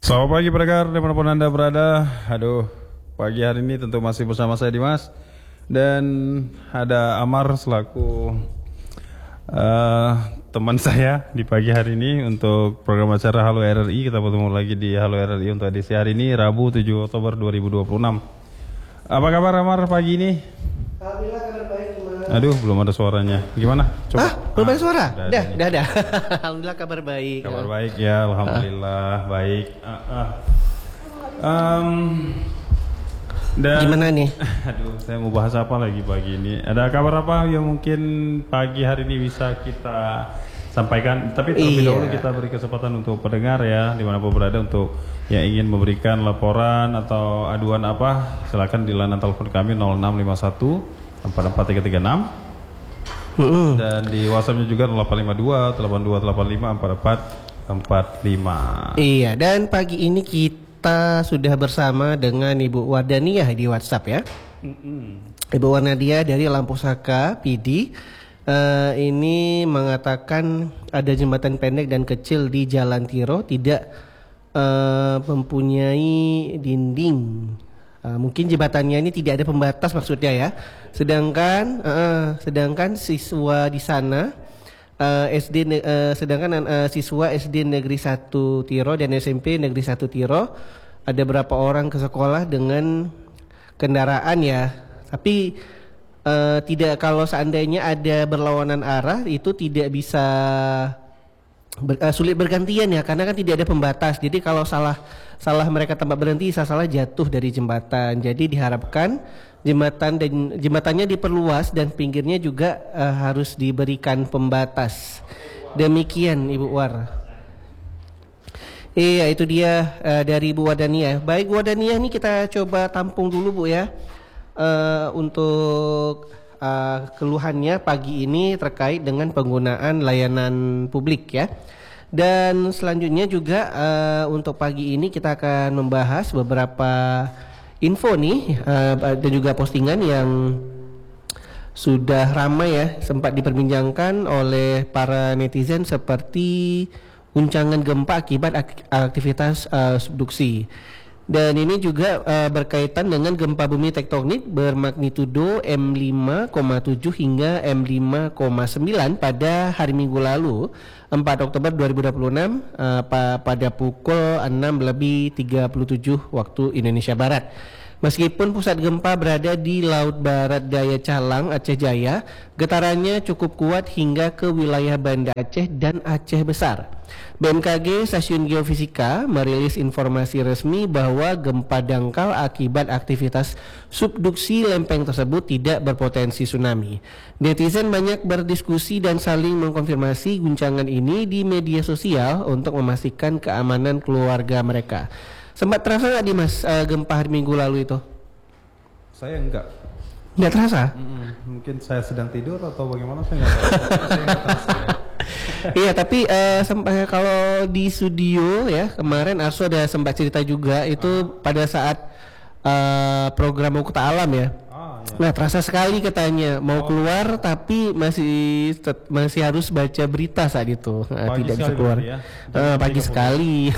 Selamat pagi pendengar dimanapun Anda berada. Pagi hari ini tentu masih bersama saya Dimas. Dan ada Amar selaku teman saya di pagi hari ini untuk program acara Halo RRI. Kita bertemu lagi di Halo RRI untuk edisi hari ini Rabu 7 Oktober 2026. Apa kabar Amar pagi ini? Alhamdulillah kabar baik gimana? Aduh belum ada suaranya. Gimana? Coba. Belum ada suara? Udah. Alhamdulillah kabar baik. Kabar baik ya, alhamdulillah baik. Dan, gimana nih? Aduh, saya mau bahas apa lagi pagi ini? Ada kabar apa yang mungkin pagi hari ini bisa kita sampaikan? Tapi terlebih dahulu kita beri kesempatan untuk pendengar ya, dimanapun berada untuk yang ingin memberikan laporan atau aduan apa, silakan di layanan telepon kami 0651 44336. Dan di WhatsAppnya juga 0852 8285 4445. Iya, dan pagi ini kita sudah bersama dengan Ibu Wardaniah di WhatsApp ya. Ibu Wardaniah dari Lampusaka PD. Ini mengatakan ada jembatan pendek dan kecil di Jalan Tiro tidak mempunyai dinding. Mungkin jembatannya ini tidak ada pembatas maksudnya ya. Sedangkan siswa di sana siswa SD Negeri 1 Tiro dan SMP Negeri 1 Tiro ada berapa orang ke sekolah dengan kendaraan ya. Tapi tidak, kalau seandainya ada berlawanan arah itu tidak bisa sulit bergantian ya, karena kan tidak ada pembatas. Jadi kalau salah mereka tempat berhenti, salah jatuh dari jembatan. Jadi diharapkan jembatannya diperluas dan pinggirnya juga harus diberikan pembatas. Demikian Ibu War. Iya, itu dia dari Bu Wardaniah. Baik Bu Wardaniah, ini kita coba tampung dulu Bu ya. Untuk keluhannya pagi ini terkait dengan penggunaan layanan publik ya. Dan selanjutnya juga untuk pagi ini kita akan membahas beberapa info nih dan juga postingan yang sudah ramai ya, sempat diperbincangkan oleh para netizen seperti guncangan gempa akibat aktivitas subduksi. Dan ini juga berkaitan dengan gempa bumi tektonik bermagnitudo M5,7 hingga M5,9 pada hari Minggu lalu 4 Oktober 2026 pada pukul 6:37 waktu Indonesia Barat. Meskipun pusat gempa berada di Laut Barat Daya Calang, Aceh Jaya, getarannya cukup kuat hingga ke wilayah Banda Aceh dan Aceh Besar. BMKG Stasiun Geofisika merilis informasi resmi bahwa gempa dangkal akibat aktivitas subduksi lempeng tersebut tidak berpotensi tsunami. Netizen banyak berdiskusi dan saling mengkonfirmasi guncangan ini di media sosial untuk memastikan keamanan keluarga mereka. Sempat terasa nggak Dimas gempa hari Minggu lalu itu? Saya enggak. Nggak terasa? Mungkin saya sedang tidur atau bagaimana, saya nggak tahu. Saya nggak terasa ya. Iya, tapi sampai kalau di studio ya kemarin Arso ada sempat cerita juga itu pada saat program Ukuta Alam ya. Nah, terasa sekali katanya mau keluar tapi masih harus baca berita saat itu. Tidak bisa keluar. Ya. Pagi sekali.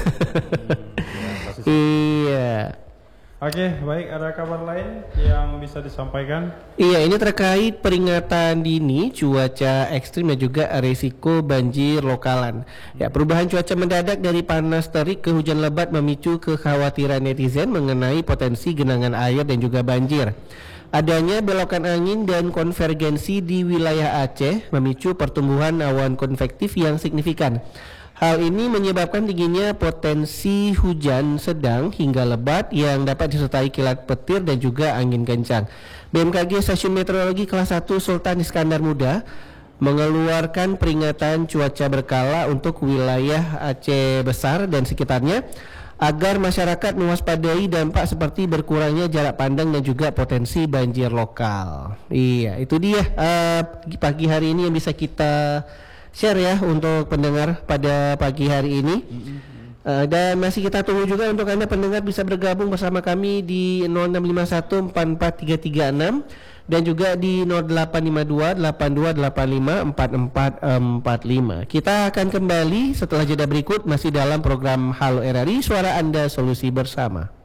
Iya. Oke, baik. Ada kabar lain yang bisa disampaikan? Iya, ini terkait peringatan dini cuaca ekstrim dan juga risiko banjir lokalan. Ya, perubahan cuaca mendadak dari panas terik ke hujan lebat memicu kekhawatiran netizen mengenai potensi genangan air dan juga banjir. Adanya belokan angin dan konvergensi di wilayah Aceh memicu pertumbuhan awan konvektif yang signifikan. Hal ini menyebabkan tingginya potensi hujan sedang hingga lebat yang dapat disertai kilat petir dan juga angin kencang. BMKG Stasiun Meteorologi Kelas 1 Sultan Iskandar Muda mengeluarkan peringatan cuaca berkala untuk wilayah Aceh Besar dan sekitarnya agar masyarakat mewaspadai dampak seperti berkurangnya jarak pandang dan juga potensi banjir lokal. Iya, itu dia pagi hari ini yang bisa kita share ya untuk pendengar pada pagi hari ini. Dan masih kita tunggu juga untuk Anda pendengar bisa bergabung bersama kami di 0651 44336 dan juga di 0852 8285 4445. Kita akan kembali setelah jeda berikut masih dalam program Halo RRI, Suara Anda Solusi Bersama.